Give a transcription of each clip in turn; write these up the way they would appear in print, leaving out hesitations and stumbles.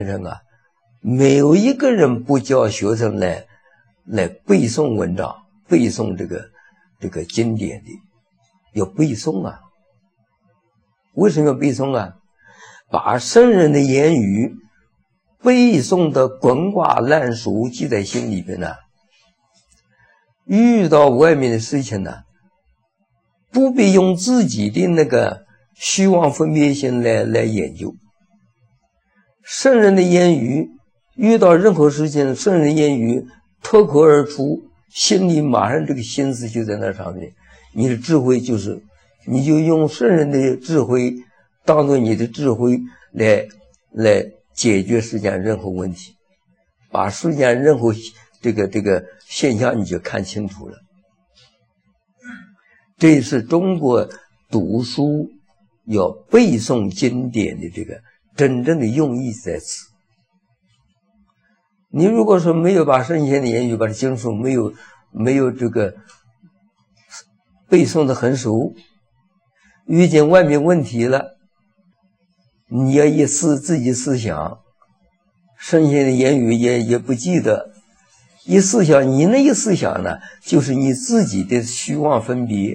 人啊，没有一个人不教学生来背诵文章，背诵这个经典的，要背诵啊。为什么要背诵啊？把圣人的言语背诵的滚瓜烂熟，记在心里边呢。遇到外面的事情呢，不必用自己的那个虚妄分别心来研究。圣人的言语，遇到任何事情，圣人的言语脱口而出，心里马上这个心思就在那上面。你的智慧就是，你就用圣人的智慧当做你的智慧来解决世间任何问题，把世间任何这个现象你就看清楚了。这是中国读书要背诵经典的这个真正的用意在此。你如果说没有把圣贤的言语，把这经书没有这个背诵的很熟，遇见外面问题了，你要自己思想，圣贤的言语也不记得，一思想，你那一思想呢，就是你自己的虚妄分别，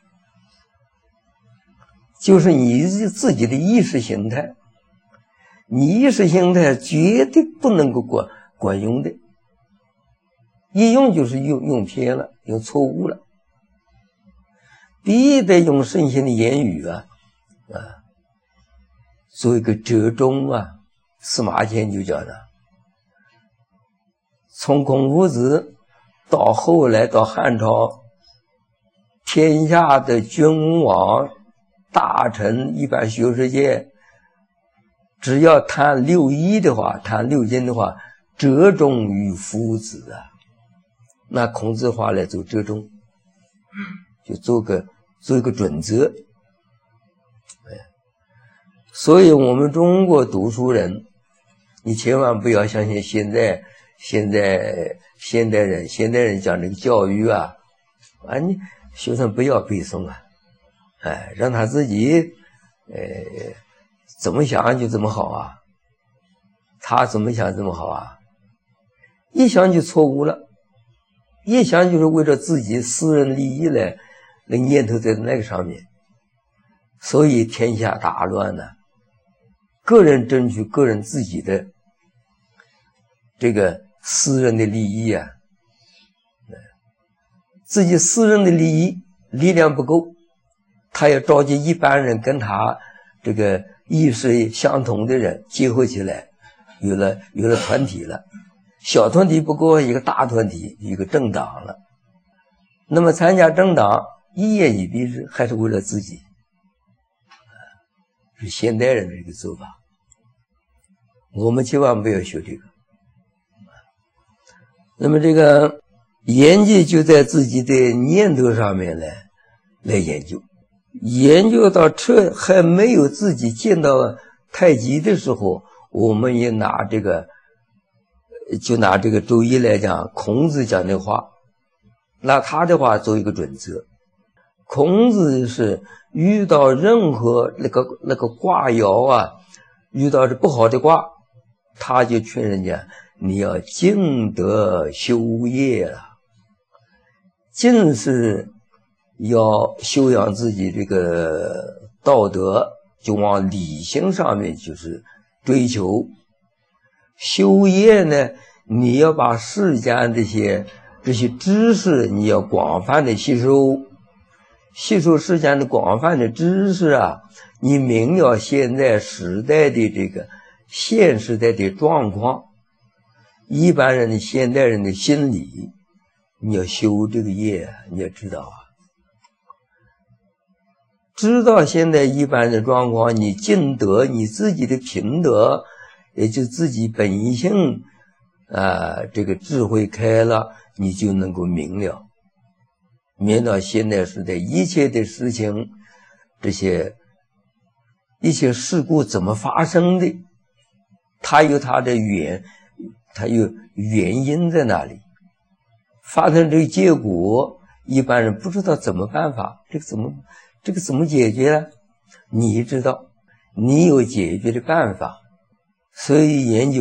就是你自己的意识形态。你意识形态绝对不能够管用的，一用就是用偏了，用错误了。必得用圣贤的言语做一个折中啊。司马迁就讲的，从孔夫子到后来到汉朝，天下的君王大臣一般学识界，只要谈六艺的话，谈六经的话，折中于夫子啊。那孔子话来做折中，就做一个准则。所以我们中国读书人，你千万不要相信现代人讲这个教育你学生不要背诵让他自己怎么想就怎么好啊，他怎么想怎么好啊，一想就错误了，一想就是为了自己私人利益来念头在那个上面，所以天下大乱呢。个人争取个人自己的这个私人的利益自己私人的力量不够，他要召集一般人跟他这个意识相同的人结合起来，有了团体了，小团体不够，一个大团体，一个政党了。那么参加政党一言以蔽之，还是为了自己，是现代人的这个做法。我们千万不要学这个。那么这个研究就在自己的念头上面来研究，研究到还没有自己见到太极的时候，我们也拿这个周易来讲，孔子讲的话，拿他的话做一个准则。孔子是遇到任何那个卦爻遇到这不好的卦，他就劝人家你要静德修业了。静是要修养自己这个道德，就往理性上面就是追求。修业呢，你要把世间这些知识你要广泛的吸收世间的广泛的知识你明了现在时代的这个现时代的状况，一般人的现代人的心理，你要修这个业你要知道知道现在一般的状况，你尽德，你自己的品德，也就自己本性这个智慧开了，你就能够明了现代时代一切的事情，一些事故怎么发生的，它有它的它有原因在哪里，发生这个结果，一般人不知道怎么办法，这个怎么解决呢？你知道，你有解决的办法，所以研究